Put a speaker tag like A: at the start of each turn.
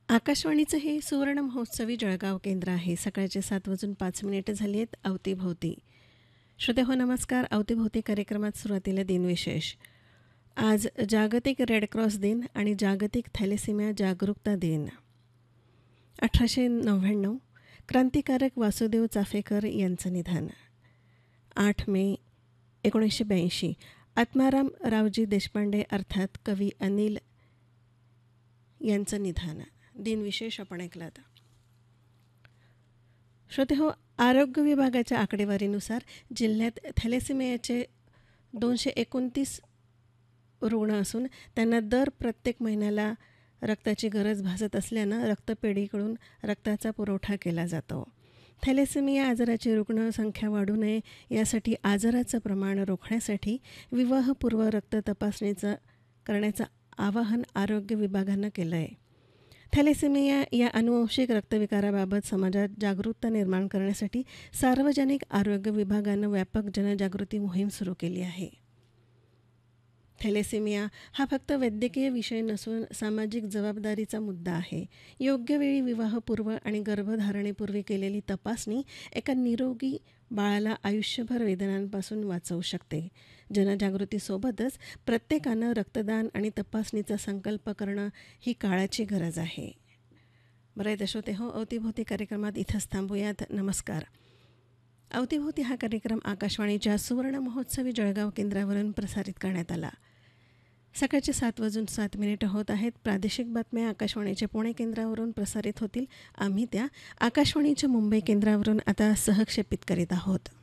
A: आकाशवाणीचं हे सुवर्ण महोत्सवी जळगाव केंद्र आहे. सकाळचे 7:05 झाली आहेत. अवतीभोवती श्रोते हो नमस्कार. अवतीभोवती कार्यक्रमात सुरुवातीला दिनविशेष. आज जागतिक रेड क्रॉस दिन आणि जागतिक थॅलेसिमिया जागरूकता दिन. 1899 क्रांतिकारक वासुदेव चाफेकर यांचं निधन. 8 मे 1982 आत्माराम रावजी देशपांडे अर्थात कवी अनिल यांचं निधन. दिनविशेष आपण ऐकलात. श्रोते हो, आरोग्य विभागाच्या आकडेवारीनुसार जिल्ह्यात थॅलेसिमियाचे 229 रुग्ण असून त्यांना दर प्रत्येक महिन्याला रक्ताची गरज भासत असल्यानं रक्तपेढीकडून रक्ताचा पुरवठा केला जातो. थॅलेसेमिया आजाराची रुग्णसंख्या वाढू नये यासाठी आजाराचं प्रमाण रोखण्यासाठी विवाहपूर्व रक्त तपासणीचं करण्याचं आवाहन आरोग्य विभागानं केलं आहे. थॅलेसेमिया या अनुवंशिक रक्तविकाराबाबत समाजात जागरूकता निर्माण करण्यासाठी सार्वजनिक आरोग्य विभागानं व्यापक जनजागृती मोहीम सुरू केली आहे. थॅलेसेमिया हा फक्त वैद्यकीय विषय नसून सामाजिक जबाबदारीचा मुद्दा आहे. योग्य वेळी विवाहपूर्व आणि गर्भधारणेपूर्वी केलेली तपासणी एका निरोगी बाळाला आयुष्यभर वेदनांपासून वाचवू शकते. जनजागृतीसोबतच प्रत्येकानं रक्तदान आणि तपासणीचा संकल्प करणं ही काळाची गरज आहे. बरं आहे श्रोते हो, अवतीभोवती कार्यक्रमात इथंच थांबूयात. नमस्कार. अवतीभोवती हा कार्यक्रम आकाशवाणीच्या सुवर्ण महोत्सवी जळगाव केंद्रावरून प्रसारित करण्यात आला. सकाळचे 7:07 होत आहेत. प्रादेशिक बातम्या आकाशवाणीच्या पुणे केंद्रावरून प्रसारित होतील. आम्ही त्या आकाशवाणीच्या मुंबई केंद्रावरून आता सहक्षेपित करीत आहोत.